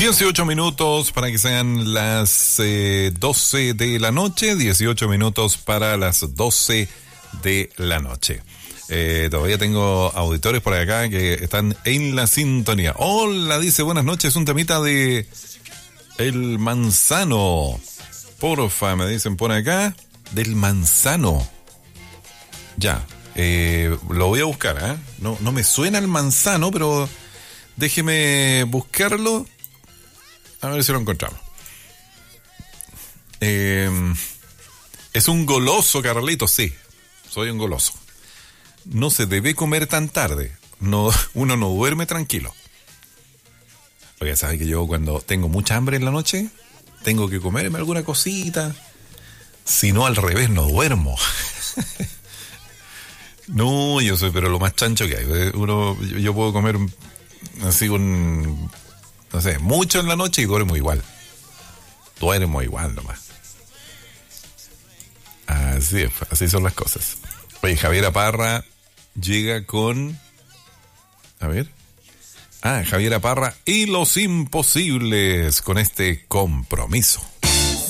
18 minutos para que sean las 12 de la noche, 18 minutos para las 12 de la noche. Todavía tengo auditores por acá que están en la sintonía. Hola, dice, buenas noches, un temita de El Manzano. Porfa, me dicen por acá, del Manzano. Ya, lo voy a buscar, ¿eh? No me suena el Manzano, pero déjeme buscarlo. A ver si lo encontramos. Es un goloso, Carlito, sí. Soy un goloso. No se debe comer tan tarde. No, uno no duerme tranquilo. Oye, ¿sabes que yo cuando tengo mucha hambre en la noche tengo que comerme alguna cosita? Si no, al revés, no duermo. No, yo soy pero lo más chancho que hay. Yo puedo comer así no sé, mucho en la noche y duermo igual. Duermo igual nomás. Así es, así son las cosas. Oye, Javiera Parra llega con... A ver. Javiera Parra y Los Imposibles con este compromiso.